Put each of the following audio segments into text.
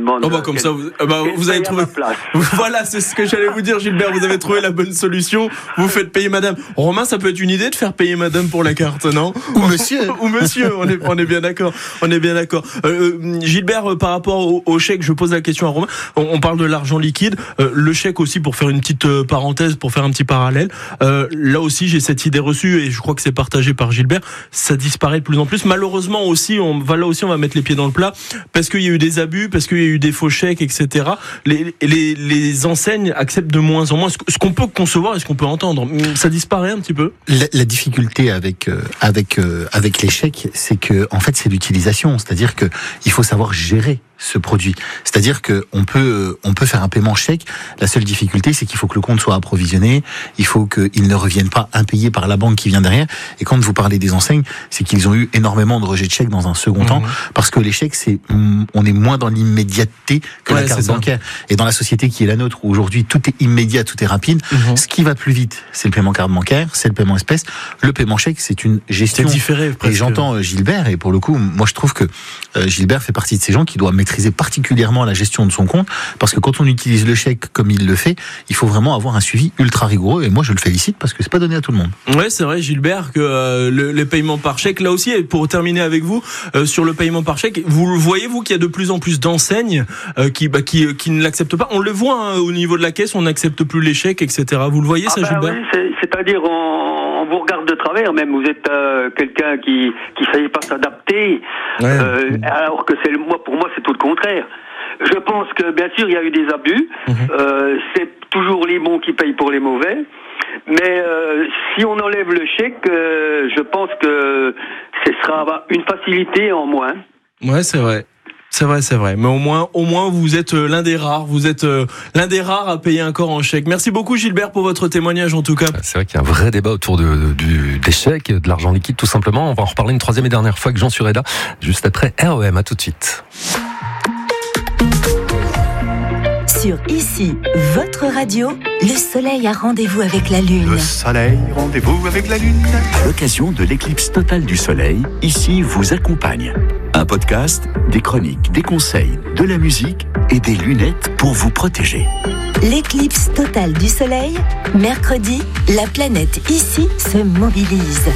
demande. Oh bah comme ça, vous avez trouvé. Voilà, c'est ce que j'allais vous dire, Gilbert. Vous avez trouvé la bonne solution. Vous faites payer madame. Romain, ça peut être une idée de faire payer madame pour la carte, non? Ou monsieur. Ou monsieur. On est bien d'accord. On est bien d'accord. Gilbert, par rapport au chèque, je pose la question à Romain. On parle de l'argent liquide. Le chèque aussi, pour faire une petite parenthèse, pour faire un petit parallèle. Là aussi, j'ai cette idée reçue et je crois que c'est partagé par Gilbert. Ça disparaît de plus en plus. Malheureusement aussi, on va mettre les pieds dans le plat parce qu'il y a eu des abus, parce qu'il y a eu des faux chèques, etc. Les enseignes acceptent de moins en moins ce qu'on peut concevoir et ce qu'on peut entendre. Ça disparaît un petit peu. La difficulté avec les chèques, c'est que en fait c'est l'utilisation, c'est-à-dire que il faut savoir gérer ce produit. C'est-à-dire que on peut faire un paiement chèque. La seule difficulté, c'est qu'il faut que le compte soit approvisionné. Il faut qu'il ne revienne pas impayé par la banque qui vient derrière. Et quand vous parlez des enseignes, c'est qu'ils ont eu énormément de rejets de chèques dans un second temps, parce que les chèques, on est moins dans l'immédiateté que la carte bancaire. Et dans la société qui est la nôtre, où aujourd'hui tout est immédiat, tout est rapide, ce qui va plus vite, c'est le paiement carte bancaire, c'est le paiement espèce. Le paiement chèque, c'est une gestion. C'est différé, presque. Et j'entends Gilbert, et pour le coup, moi je trouve que Gilbert fait partie de ces gens qui doivent maîtriser particulièrement la gestion de son compte, parce que quand on utilise le chèque comme il le fait, il faut vraiment avoir un suivi ultra rigoureux, et moi je le félicite parce que c'est pas donné à tout le monde. Ouais, c'est vrai, Gilbert, que les paiements par chèque, là aussi, et pour terminer avec vous, sur le paiement par chèque, vous le voyez, vous, qu'il y a de plus en plus d'enseignes qui ne l'acceptent pas. On le voit au niveau de la caisse, on n'accepte plus les chèques, etc. Vous le voyez, ça, Gilbert? Oui, c'est-à-dire on vous regarde de travers, même vous êtes quelqu'un qui ne savait pas s'adapter, alors que pour moi c'est tout le contraire. Je pense que bien sûr il y a eu des abus, c'est toujours les bons qui payent pour les mauvais, mais si on enlève le chèque, je pense que ce sera une facilité en moins. Ouais, c'est vrai. C'est vrai. Mais au moins, vous êtes l'un des rares. Vous êtes l'un des rares à payer encore en chèque. Merci beaucoup, Gilbert, pour votre témoignage, en tout cas. C'est vrai qu'il y a un vrai débat autour des chèques, de l'argent liquide, tout simplement. On va en reparler une troisième et dernière fois avec Jean Sureda, juste après REM. À tout de suite. Sur Ici, votre radio, le soleil a rendez-vous avec la lune. Le soleil, rendez-vous avec la lune. À l'occasion de l'éclipse totale du soleil, Ici vous accompagne. Un podcast, des chroniques, des conseils, de la musique et des lunettes pour vous protéger. L'éclipse totale du soleil, mercredi, la planète Ici se mobilise.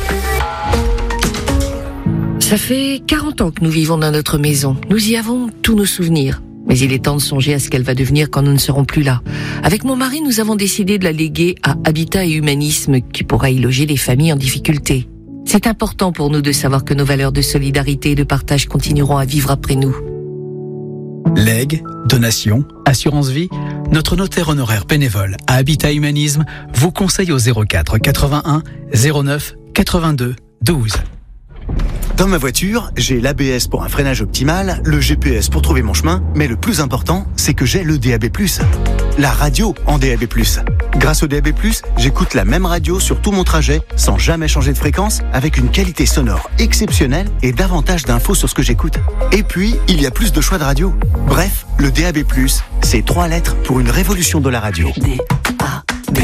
Ça fait 40 ans que nous vivons dans notre maison. Nous y avons tous nos souvenirs. Mais il est temps de songer à ce qu'elle va devenir quand nous ne serons plus là. Avec mon mari, nous avons décidé de la léguer à Habitat et Humanisme, qui pourra y loger les familles en difficulté. C'est important pour nous de savoir que nos valeurs de solidarité et de partage continueront à vivre après nous. Legs, donations, assurance vie, notre notaire honoraire bénévole à Habitat Humanisme vous conseille au 04 81 09 82 12. Dans ma voiture, j'ai l'ABS pour un freinage optimal, le GPS pour trouver mon chemin, mais le plus important, c'est que j'ai le DAB+. La radio en DAB+. Grâce au DAB+, j'écoute la même radio sur tout mon trajet, sans jamais changer de fréquence, avec une qualité sonore exceptionnelle et davantage d'infos sur ce que j'écoute. Et puis, il y a plus de choix de radio. Bref, le DAB+, c'est 3 lettres pour une révolution de la radio. DAB+.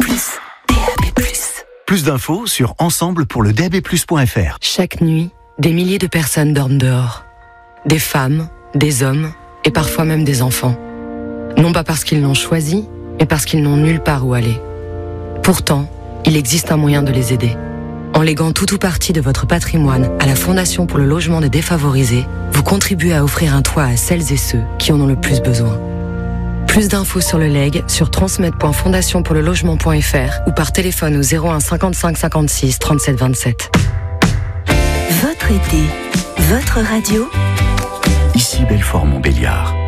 Plus d'infos sur ensemble-pour-le-DAB+.fr. Chaque nuit, des milliers de personnes dorment dehors. Des femmes, des hommes et parfois même des enfants. Non pas parce qu'ils l'ont choisi, mais parce qu'ils n'ont nulle part où aller. Pourtant, il existe un moyen de les aider. En léguant tout ou partie de votre patrimoine à la Fondation pour le logement des défavorisés, vous contribuez à offrir un toit à celles et ceux qui en ont le plus besoin. Plus d'infos sur le legs sur transmettre.fondationpourlelogement.fr ou par téléphone au 01 55 56 37 27. Votre été, votre radio. Ici Belfort Montbéliard.